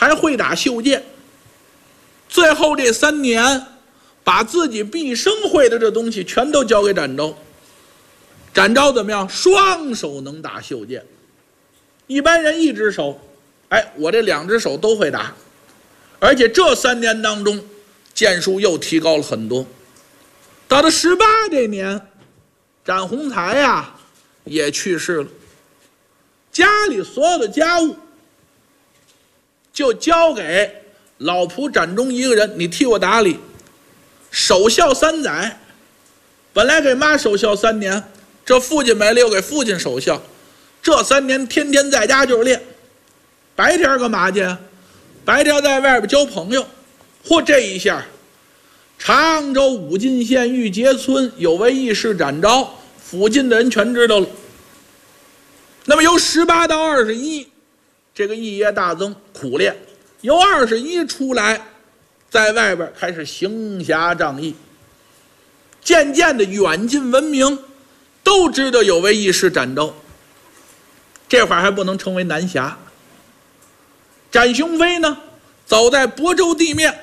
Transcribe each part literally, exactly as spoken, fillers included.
还会打袖剑。最后这三年，把自己毕生会的这东西全都交给展昭。展昭怎么样？双手能打袖剑。一般人一只手，哎，我这两只手都会打。而且这三年当中，剑术又提高了很多。到了十八这年，展宏才呀也去世了，家里所有的家务就交给老仆展忠一个人，你替我打理。守孝三载，本来给妈守孝三年，这父亲没了又给父亲守孝，这三年天天在家就是练。白天干嘛去？白天在外边交朋友。嚯，这一下常州武进县玉碣村有位义士展昭，附近的人全知道了。那么由十八到二十一，这个义业大增，苦练。由二十一出来，在外边开始行侠仗义，渐渐的远近闻名，都知道有位义士展昭。这会儿还不能称为南侠。展雄飞呢，走在亳州地面，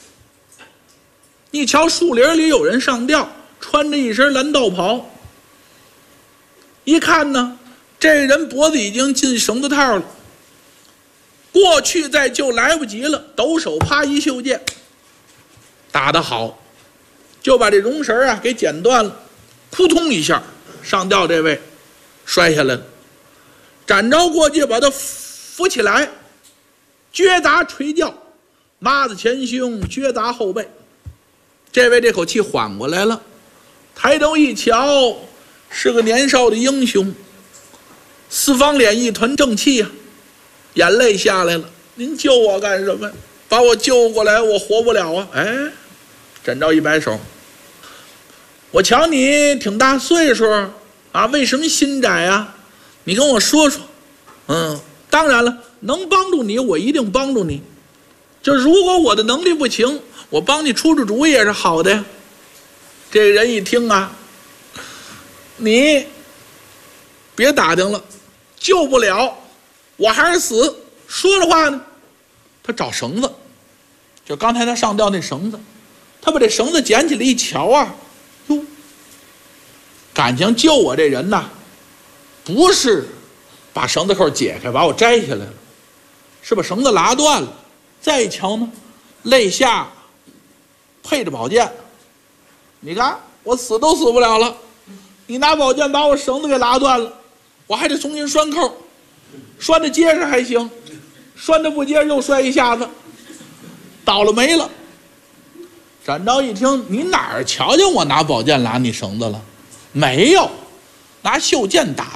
一瞧树林里有人上吊，穿着一身蓝道袍。一看呢，这人脖子已经进绳子套了，过去再救来不及了，抖手啪一袖剑，打得好，就把这绒绳啊给剪断了，扑通一下，上吊这位摔下来了。展昭过去把他扶起来，撅砸捶叫，抹子前胸，撅砸后背。这位这口气缓过来了，抬头一瞧，是个年少的英雄，四方脸一团正气啊，眼泪下来了。您救我干什么？把我救过来，我活不了啊！哎，展昭一摆手，我瞧你挺大岁数啊，为什么心窄啊？你跟我说说。嗯，当然了，能帮助你，我一定帮助你。就如果我的能力不行，我帮你出出主意也是好的呀。这个人一听啊，你别打听了，救不了，我还是死。说着话呢，他找绳子，就刚才他上吊那绳子，他把这绳子捡起来一瞧啊，哟，感情救我这人呐，不是把绳子扣解开把我摘下来了，是把绳子拉断了。再一瞧呢，肋下配着宝剑，你看我死都死不了了，你拿宝剑把我绳子给拉断了，我还得重新拴扣，拴的结实还行，拴的不结实又摔一下子，倒了霉了。展昭一听，你哪儿瞧见我拿宝剑拉你绳子了？没有，拿袖剑打